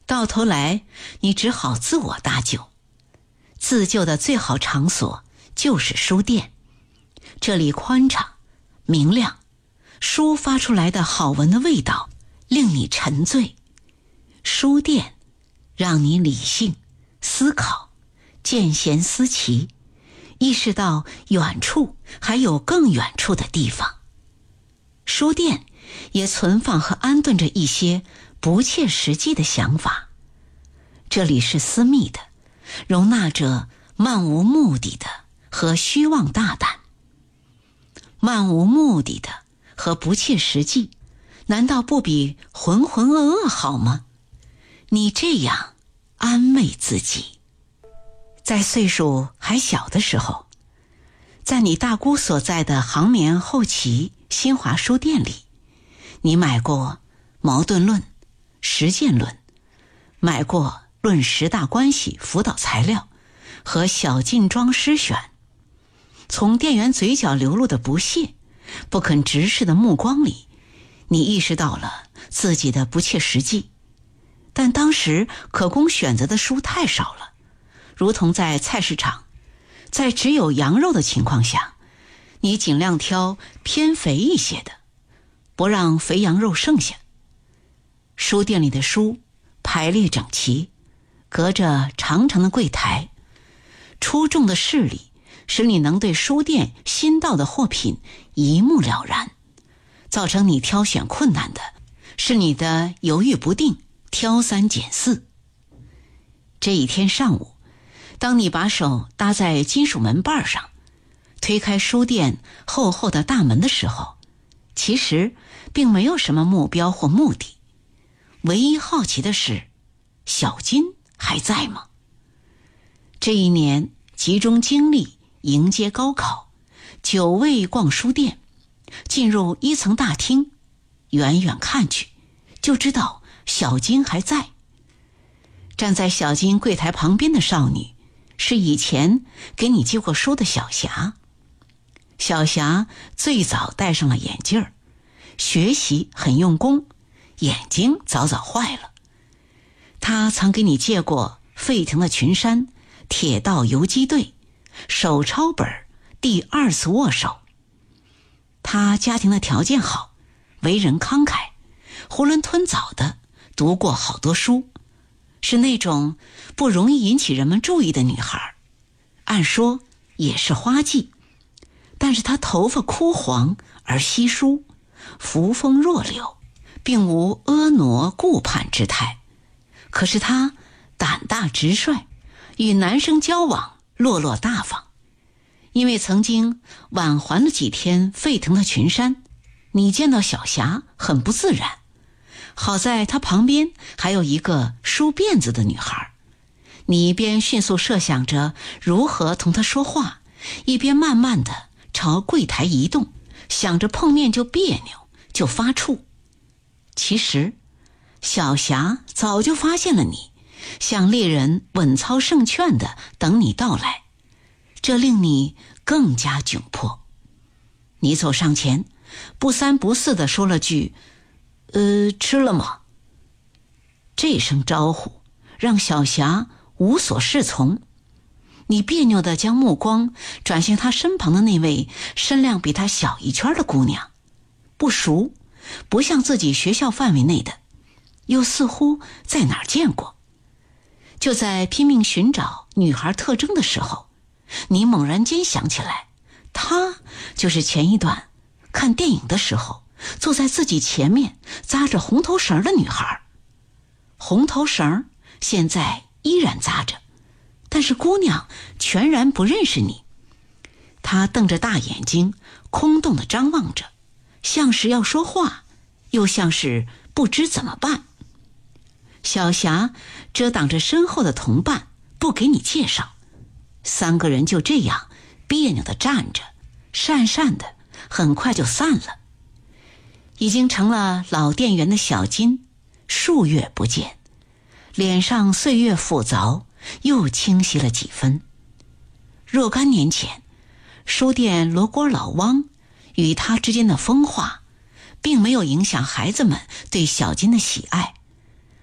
到头来你只好自我搭救。自救的最好场所就是书店，这里宽敞明亮，书发出来的好闻的味道令你沉醉。书店让你理性思考，见贤思齐，意识到远处还有更远处的地方。书店也存放和安顿着一些不切实际的想法，这里是私密的，容纳着漫无目的的和虚妄大胆。漫无目的的和不切实际，难道不比浑浑噩噩好吗？你这样安慰自己。在岁数还小的时候，在你大姑所在的杭棉后旗新华书店里，你买过矛盾论、实践论，买过论十大关系辅导材料和小劲庄诗选。从店员嘴角流露的不屑、不肯直视的目光里，你意识到了自己的不切实际。但当时可供选择的书太少了，如同在菜市场，在只有羊肉的情况下，你尽量挑偏肥一些的，不让肥羊肉剩下。书店里的书排列整齐，隔着长长的柜台，出众的视力使你能对书店新到的货品一目了然，造成你挑选困难的是你的犹豫不定、挑三拣四。这一天上午，当你把手搭在金属门把上，推开书店厚厚的大门的时候，其实并没有什么目标或目的，唯一好奇的是，小金还在吗？这一年集中精力迎接高考，久未逛书店，进入一层大厅，远远看去，就知道小金还在。站在小金柜台旁边的少女，是以前给你寄过书的小霞。小霞最早戴上了眼镜儿，学习很用功，眼睛早早坏了。她曾给你借过沸腾的群山、铁道游击队、手抄本、第二次握手。她家庭的条件好，为人慷慨，囫囵吞枣的读过好多书，是那种不容易引起人们注意的女孩。按说也是花季，但是她头发枯黄而稀疏，扶风若柳，并无婀娜顾盼之态。可是她胆大直率，与男生交往落落大方。因为曾经晚还了几天沸腾的群山，你见到小霞很不自然。好在她旁边还有一个梳辫子的女孩，你一边迅速设想着如何同她说话，一边慢慢地朝柜台移动，想着碰面就别扭，就发怵。其实小霞早就发现了你，像猎人稳操胜券地等你到来，这令你更加窘迫。你走上前，不三不四地说了句吃了吗？这声招呼让小霞无所适从。你别扭地将目光转向她身旁的那位身量比她小一圈的姑娘，不熟，不像自己学校范围内的，又似乎在哪儿见过。就在拼命寻找女孩特征的时候，你猛然间想起来，她就是前一段看电影的时候坐在自己前面扎着红头绳的女孩。红头绳现在依然扎着，但是姑娘全然不认识你。她瞪着大眼睛，空洞地张望着，像是要说话，又像是不知怎么办。小霞遮挡着身后的同伴，不给你介绍。三个人就这样别扭地站着，讪讪的，很快就散了。已经成了老店员的小金，数月不见，脸上岁月复凿，又清晰了几分。若干年前，书店罗锅老汪与他之间的风化，并没有影响孩子们对小金的喜爱。